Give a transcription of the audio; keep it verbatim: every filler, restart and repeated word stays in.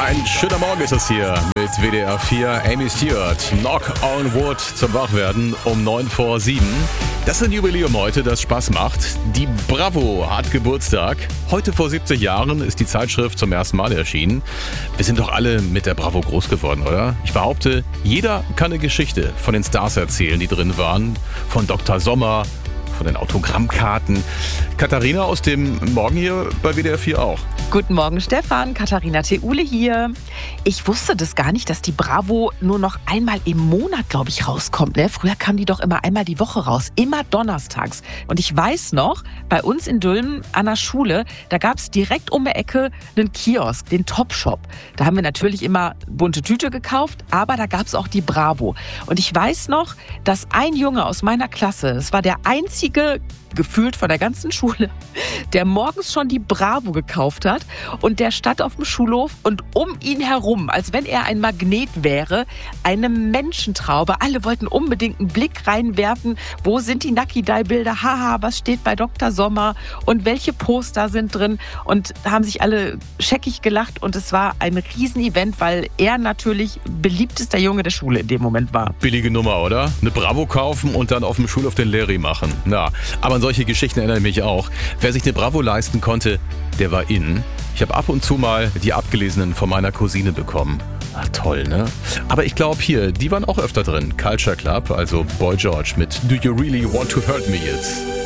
Ein schöner Morgen ist es hier mit W D R vier. Amy Stewart, Knock on Wood zum Wachwerden um neun vor sieben. Das ist ein Jubiläum heute, das Spaß macht. Die Bravo hat Geburtstag. Heute vor siebzig Jahren ist die Zeitschrift zum ersten Mal erschienen. Wir sind doch alle mit der Bravo groß geworden, oder? Ich behaupte, jeder kann eine Geschichte von den Stars erzählen, die drin waren. Von Doktor Sommer, von den Autogrammkarten. Katharina aus dem Morgen hier bei W D R vier auch. Guten Morgen, Stefan. Katharina Theule hier. Ich wusste das gar nicht, dass die Bravo nur noch einmal im Monat, glaube ich, rauskommt. Ne? Früher kam die doch immer einmal die Woche raus. Immer donnerstags. Und ich weiß noch, bei uns in Dülmen an der Schule, da gab es direkt um die Ecke einen Kiosk, den Topshop. Da haben wir natürlich immer bunte Tüte gekauft, aber da gab es auch die Bravo. Und ich weiß noch, dass ein Junge aus meiner Klasse, es war der einzige, gefühlt von der ganzen Schule, der morgens schon die Bravo gekauft hat und der stand auf dem Schulhof und um ihn herum, als wenn er ein Magnet wäre, eine Menschentraube. Alle wollten unbedingt einen Blick reinwerfen. Wo sind die Nucky-Die-Bilder? Haha, was steht bei Doktor Sommer? Und welche Poster sind drin? Und da haben sich alle scheckig gelacht und es war ein Riesenevent, weil er natürlich beliebtester Junge der Schule in dem Moment war. Billige Nummer, oder? Eine Bravo kaufen und dann auf dem Schulhof den Lerry machen. Na, aber an solche Geschichten erinnere ich mich auch. Wer sich eine Bravo leisten konnte, der war in. Ich habe ab und zu mal die abgelesenen von meiner Cousine bekommen. Ah, toll, ne? Aber ich glaube hier, die waren auch öfter drin. Culture Club, also Boy George mit Do You Really Want to Hurt Me Jetzt?